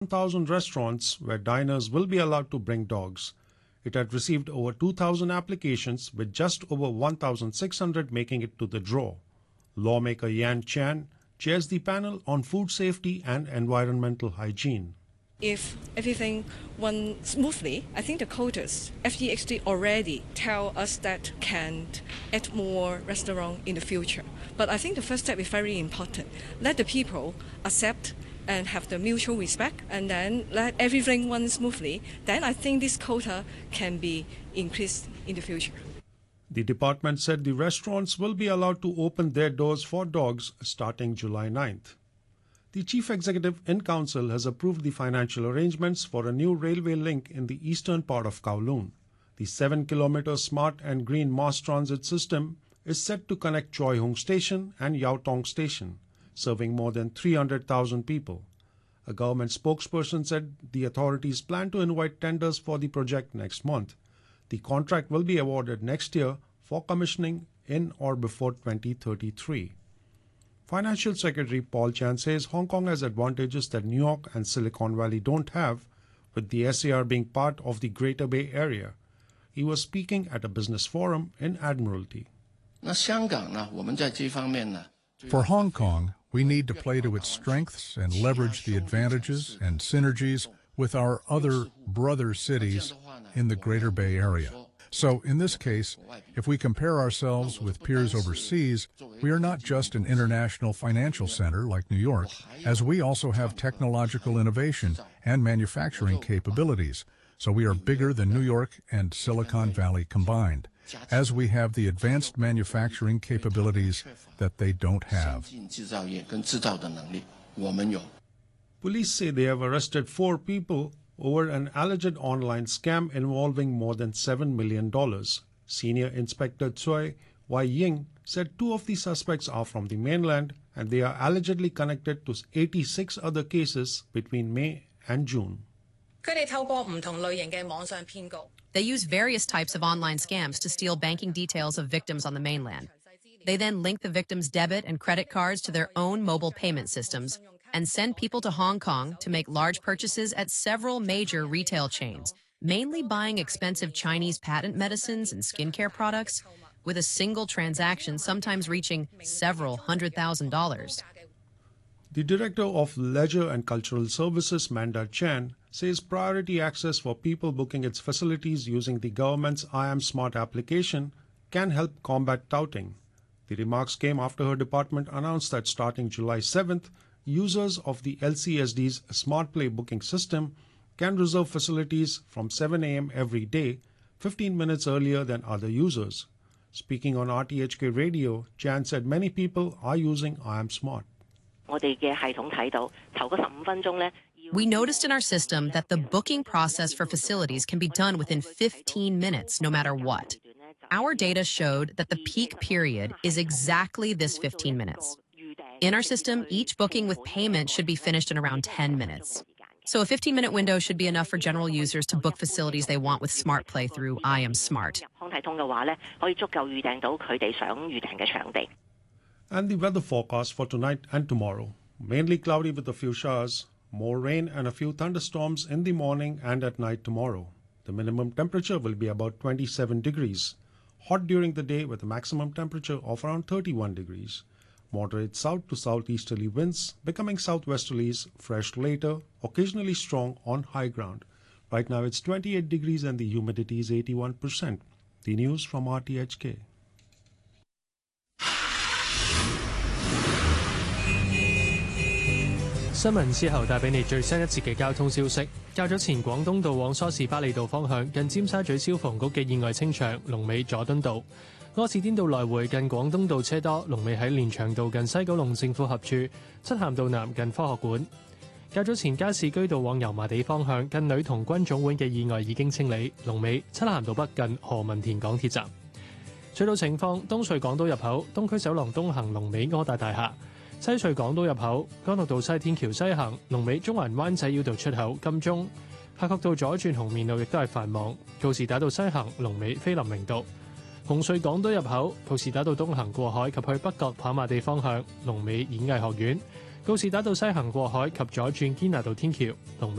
1,000 restaurants where diners will be allowed to bring dogs. It had received over 2,000 applications, with just over 1,600 making it to the draw. Lawmaker Yan Chan chairs the panel on food safety and environmental hygiene. If everything went smoothly, I think the quotas, FDHD already tell us that can add more restaurants in the future. But I think the first step is very important. Let the people accept and have the mutual respect, and then let everything run smoothly. Then I think this quota can be increased in the future. The department said the restaurants will be allowed to open their doors for dogs starting July 9th. The Chief Executive in Council has approved the financial arrangements for a new railway link in the eastern part of Kowloon. The 7-kilometer smart and green mass transit system is set to connect Choi Hung Station and Yau Tong Station, serving more than 300,000 people. A government spokesperson said the authorities plan to invite tenders for the project next month. The contract will be awarded next year for commissioning in or before 2033. Financial Secretary Paul Chan says Hong Kong has advantages that New York and Silicon Valley don't have, with the SAR being part of the Greater Bay Area. He was speaking at a business forum in Admiralty. For Hong Kong, we need to play to its strengths and leverage the advantages and synergies with our other brother cities in the Greater Bay Area. So in this case, if we compare ourselves with peers overseas, we are not just an international financial center like New York, as we also have technological innovation and manufacturing capabilities. So we are bigger than New York and Silicon Valley combined, as we have the advanced manufacturing capabilities that they don't have. Police say they have arrested 4 people over an alleged online scam involving more than $7 million. Senior Inspector Choi Wai-ying said 2 of the suspects are from the mainland and they are allegedly connected to 86 other cases between May and June. They use various types of online scams to steal banking details of victims on the mainland. They then link the victims' debit and credit cards to their own mobile payment systems and send people to Hong Kong to make large purchases at several major retail chains, mainly buying expensive Chinese patent medicines and skincare products, with a single transaction sometimes reaching several $100,000. The Director of Leisure and Cultural Services, Manda Chan, says priority access for people booking its facilities using the government's I Am Smart application can help combat touting. The remarks came after her department announced that starting July 7th, users of the LCSD's Smart Play booking system can reserve facilities from 7 a.m. every day, 15 minutes earlier than other users. Speaking on RTHK Radio, Chan said many people are using I Am Smart. We noticed in our system that the booking process for facilities can be done within 15 minutes, no matter what. Our data showed that the peak period is exactly this 15 minutes. In our system, each booking with payment should be finished in around 10 minutes. So a 15-minute window should be enough for general users to book facilities they want with Smart Play through I Am Smart. And the weather forecast for tonight and tomorrow. Mainly cloudy with a few showers, more rain and a few thunderstorms in the morning and at night tomorrow. The minimum temperature will be about 27 degrees. Hot during the day with a maximum temperature of around 31 degrees. Moderate south to southeasterly winds, becoming southwesterlies, fresh later, occasionally strong on high ground. Right now it's 28 degrees and the humidity is 81%. The news from RTHK. 新聞之後帶俾你最新一節嘅交通消息。較早前廣東道往梳士巴利道方向近尖沙咀消防局嘅意外清場，龍尾佐敦道。柯士甸道來回近廣東道車多，龍尾喺連翔道近西九龍政府合署，漆咸道南近科學館。較早前加士居道往油麻地方向近女童軍總會嘅意外已經清理，龍尾漆咸道北近何文田港鐵站。隧道情況：東隧港島入口東區走廊東行龍尾柯達大廈。西隧港島入口，干諾道西天橋西行，龍尾中環灣仔繞道出口金鐘；夏慤道左轉紅棉路亦都係繁忙，告士打道西行，龍尾菲林明道；紅隧港島入口，告士打道東行過海及去北角跑馬地方向，龍尾演藝學院； 告士打道西行過海及左轉堅拿道天橋，龍